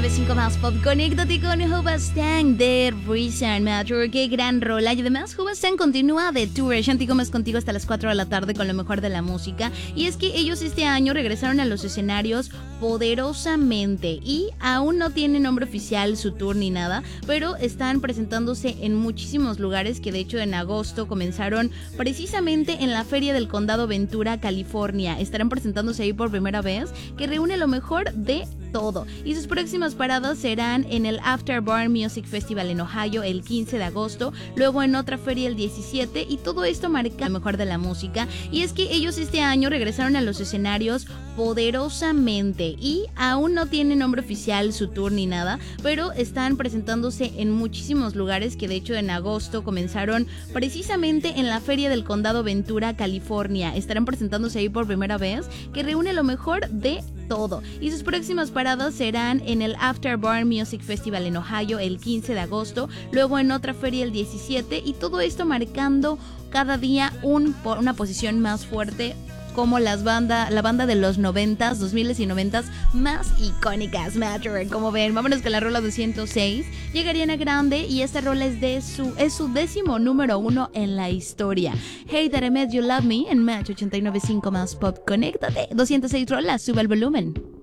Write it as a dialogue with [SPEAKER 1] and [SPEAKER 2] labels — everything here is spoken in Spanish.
[SPEAKER 1] 109.5 más pop. Conéctate con Hubastang de Reason Matter. Qué gran rola. Y además Hubastang continúa de tour. Shanti Gómez contigo hasta las 4 de la tarde con lo mejor de la música. Y es que ellos este año regresaron a los escenarios poderosamente. Y aún no tiene nombre oficial su tour ni nada, pero están presentándose en muchísimos lugares, que de hecho en agosto comenzaron precisamente en la Feria del Condado Ventura, California. Estarán presentándose ahí por primera vez, que reúne lo mejor de todo. Y sus próximas paradas serán en el Afterburn Music Festival en Ohio el 15 de agosto, luego en otra feria el 17, y todo esto marca lo mejor de la música. Y es que ellos este año regresaron a los escenarios poderosamente y aún no tiene nombre oficial su tour ni nada, pero están presentándose en muchísimos lugares, que de hecho en agosto comenzaron precisamente en la Feria del Condado Ventura, California. Estarán presentándose ahí por primera vez, que reúne lo mejor de todo. Y sus próximas paradas serán en el Afterburn Music Festival en Ohio el 15 de agosto, luego en otra feria el 17, y todo esto marcando cada día una posición más fuerte como la banda de los 90s, 2000s y 90s más icónicas. Matter, como ven, vámonos con la rola 206. Llega Ariana Grande y esta rola es su 10º número 1 en la historia. Hey That I Met You Love Me en Match 89.5 más pop. Conéctate. 206 rolas, sube el volumen.